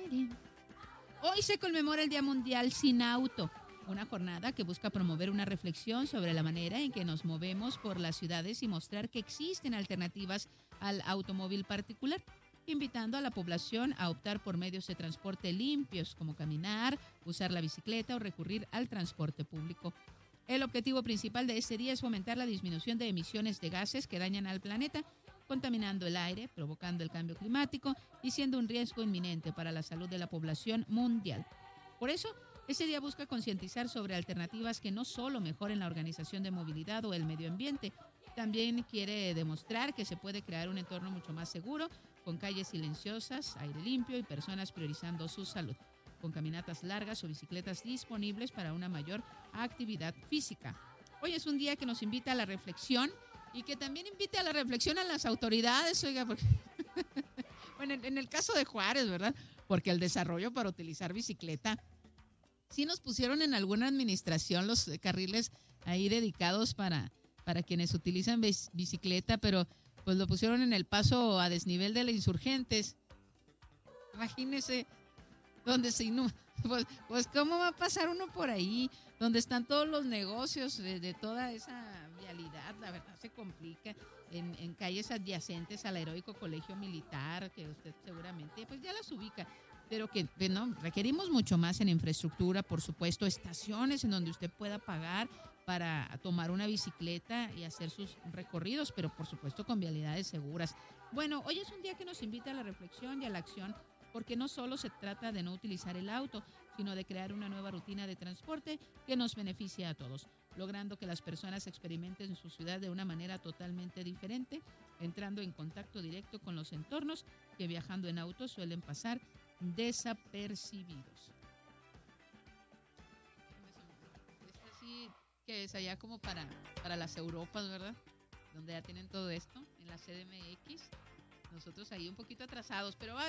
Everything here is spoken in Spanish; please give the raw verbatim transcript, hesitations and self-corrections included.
Hoy se conmemora el Día Mundial Sin Auto, una jornada que busca promover una reflexión sobre la manera en que nos movemos por las ciudades y mostrar que existen alternativas al automóvil particular, invitando a la población a optar por medios de transporte limpios como caminar, usar la bicicleta o recurrir al transporte público. El objetivo principal de este día es fomentar la disminución de emisiones de gases que dañan al planeta, contaminando el aire, provocando el cambio climático y siendo un riesgo inminente para la salud de la población mundial. Por eso, este día busca concientizar sobre alternativas que no solo mejoren la organización de movilidad o el medio ambiente, también quiere demostrar que se puede crear un entorno mucho más seguro, con calles silenciosas, aire limpio y personas priorizando su salud, con caminatas largas o bicicletas disponibles para una mayor actividad física. Hoy es un día que nos invita a la reflexión y que también invite a la reflexión a las autoridades, oiga, porque bueno, en, en el caso de Juárez, ¿verdad? Porque el desarrollo para utilizar bicicleta, sí nos pusieron en alguna administración los carriles ahí dedicados para, para quienes utilizan bicicleta, pero pues lo pusieron en el paso a desnivel de las Insurgentes. Imagínese, donde se inunda, pues, pues cómo va a pasar uno por ahí, donde están todos los negocios de, de toda esa vialidad, la verdad se complica, en, en calles adyacentes al heroico colegio militar, que usted seguramente pues ya las ubica, pero que no, requerimos mucho más en infraestructura, por supuesto, estaciones en donde usted pueda pagar para tomar una bicicleta y hacer sus recorridos, pero por supuesto con vialidades seguras. Bueno, hoy es un día que nos invita a la reflexión y a la acción, porque no solo se trata de no utilizar el auto, sino de crear una nueva rutina de transporte que nos beneficie a todos, logrando que las personas experimenten su ciudad de una manera totalmente diferente, entrando en contacto directo con los entornos que viajando en auto suelen pasar desapercibidos. Este sí que es allá como para, para las Europas, ¿verdad? Donde ya tienen todo esto, en la C D M X. Nosotros ahí un poquito atrasados, pero